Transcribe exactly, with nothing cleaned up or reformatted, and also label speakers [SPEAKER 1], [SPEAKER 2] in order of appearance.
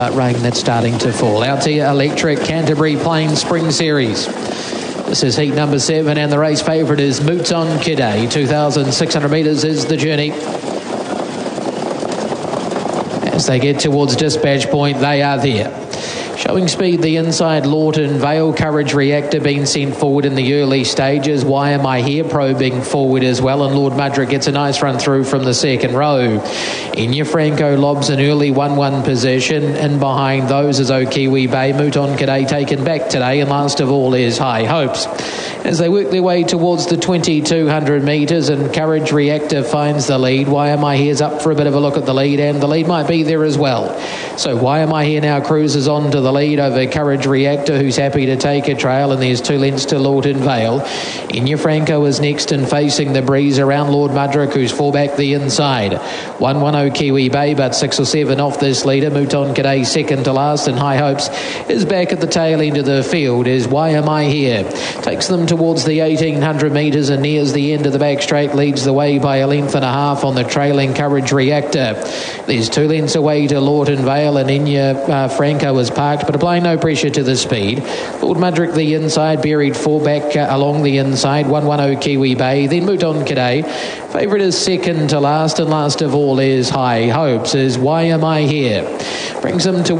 [SPEAKER 1] Uh, rain that's starting to fall. Out to Electric Canterbury Plains Spring Series. This is heat number seven, and the race favourite is Mouton Cadet. two thousand six hundred metres is the journey. As they get towards dispatch point, they are there. Showing speed, the inside Lawton Vale. Courage Reactor being sent forward in the early stages. Why Am I Here probing forward as well, and Lord Mudrick gets a nice run through from the second row. Enya Franco lobs an early one one position. In behind those is Okiwi Bay. Mouton Cadet taken back today, and last of all is High Hopes. As they work their way towards the twenty-two hundred metres, and Courage Reactor finds the lead. Why Am I Here's up for a bit of a look at the lead, and the lead might be there as well. So Why Am I Here now cruises on to the lead over Courage Reactor, who's happy to take a trail, and there's two lengths to Lawton Vale. Enya Franco is next and facing the breeze around Lord Mudrick, who's four back the inside. one one oh Kiwi Bay, but six or seven off this leader. Mouton Cadet second to last, and High Hopes is back at the tail end of the field. Is Why Am I Here? Takes them towards the eighteen hundred metres and nears the end of the back straight, leads the way by a length and a half on the trailing Courage Reactor. There's two lengths away to Lawton Vale, and Enya uh, Franco is parked, but applying no pressure to the speed. Lord Mudrick the inside, buried four back uh, along the inside. one one oh Kiwi Bay, then Mouton Cadet. Favourite is second to last, and last of all is High Hopes. Is Why Am I Here? Brings them to